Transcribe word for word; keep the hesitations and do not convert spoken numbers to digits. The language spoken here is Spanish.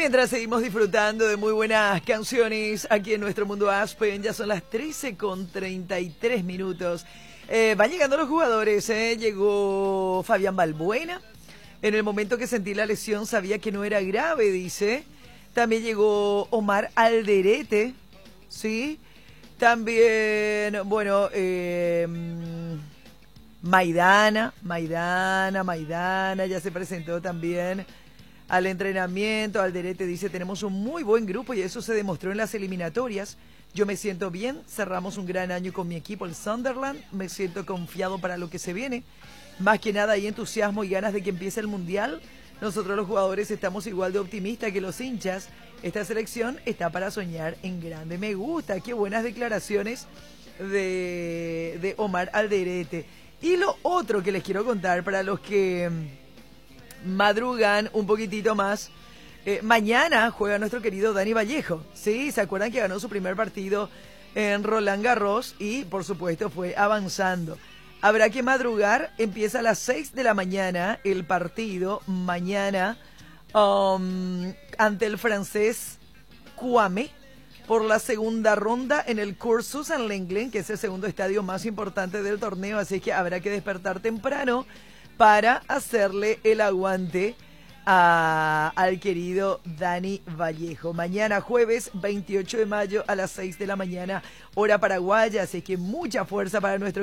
mientras seguimos disfrutando de muy buenas canciones aquí en nuestro mundo Aspen, ya son las trece con treinta y tres minutos. Eh, van llegando los jugadores, ¿eh? Llegó Fabián Balbuena. En el momento que sentí la lesión sabía que no era grave, dice. También llegó Omar Alderete, ¿sí? También, bueno, eh, Maidana, Maidana, Maidana, ya se presentó también al entrenamiento. Alderete dice, tenemos un muy buen grupo y eso se demostró en las eliminatorias. Yo me siento bien, cerramos un gran año con mi equipo, el Sunderland, me siento confiado para lo que se viene. Más que nada hay entusiasmo y ganas de que empiece el Mundial. Nosotros los jugadores estamos igual de optimistas que los hinchas. Esta selección está para soñar en grande. Me gusta, qué buenas declaraciones de, de Omar Alderete. Y lo otro que les quiero contar para los que madrugan un poquitito más, eh, mañana juega nuestro querido Dani Vallejo. Sí, ¿se acuerdan que ganó su primer partido en Roland Garros? Y por supuesto fue avanzando. Habrá que madrugar, empieza a las seis de la mañana el partido, mañana, um, ante el francés Kwame, por la segunda ronda en el Cours Susan-Lenglen, que es el segundo estadio más importante del torneo, así que habrá que despertar temprano para hacerle el aguante a, al querido Dani Vallejo. Mañana jueves veintiocho de mayo a las seis de la mañana, hora paraguaya, así que mucha fuerza para nuestro